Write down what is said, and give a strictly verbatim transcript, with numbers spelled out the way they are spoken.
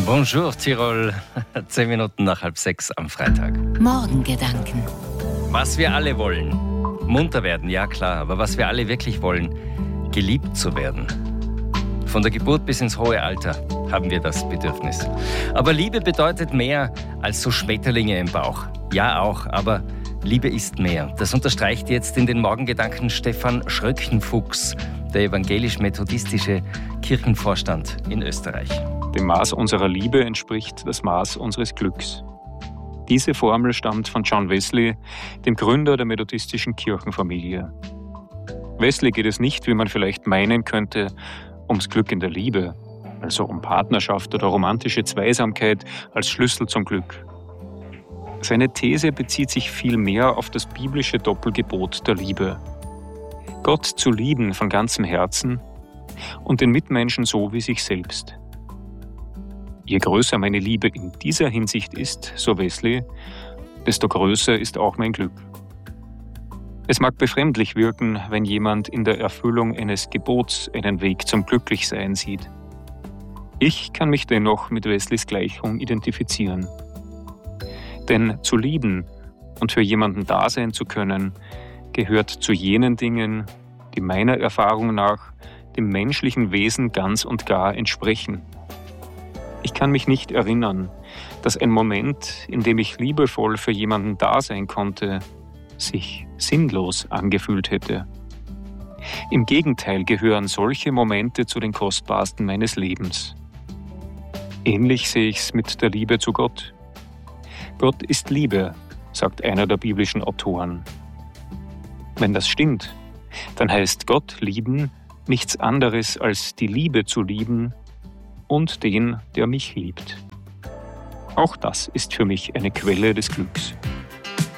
Bonjour Tirol, zehn Minuten nach halb sechs am Freitag. Morgengedanken. Was wir alle wollen, munter werden, ja klar, aber was wir alle wirklich wollen, geliebt zu werden. Von der Geburt bis ins hohe Alter haben wir das Bedürfnis. Aber Liebe bedeutet mehr als so Schmetterlinge im Bauch. Ja auch, aber Liebe ist mehr. Das unterstreicht jetzt in den Morgengedanken Stefan Schröckenfuchs, der evangelisch-methodistische Kirchenvorstand in Österreich. Dem Maß unserer Liebe entspricht das Maß unseres Glücks. Diese Formel stammt von John Wesley, dem Gründer der methodistischen Kirchenfamilie. Wesley geht es nicht, wie man vielleicht meinen könnte, ums Glück in der Liebe, also um Partnerschaft oder romantische Zweisamkeit als Schlüssel zum Glück. Seine These bezieht sich vielmehr auf das biblische Doppelgebot der Liebe. Gott zu lieben von ganzem Herzen und den Mitmenschen so wie sich selbst. Je größer meine Liebe in dieser Hinsicht ist, so Wesley, desto größer ist auch mein Glück. Es mag befremdlich wirken, wenn jemand in der Erfüllung eines Gebots einen Weg zum Glücklichsein sieht. Ich kann mich dennoch mit Wesleys Gleichung identifizieren. Denn zu lieben und für jemanden da sein zu können, gehört zu jenen Dingen, die meiner Erfahrung nach dem menschlichen Wesen ganz und gar entsprechen. Ich kann mich nicht erinnern, dass ein Moment, in dem ich liebevoll für jemanden da sein konnte, sich sinnlos angefühlt hätte. Im Gegenteil gehören solche Momente zu den kostbarsten meines Lebens. Ähnlich sehe ich es mit der Liebe zu Gott. Gott ist Liebe, sagt einer der biblischen Autoren. Wenn das stimmt, dann heißt Gott lieben nichts anderes als die Liebe zu lieben und den, der mich liebt. Auch das ist für mich eine Quelle des Glücks.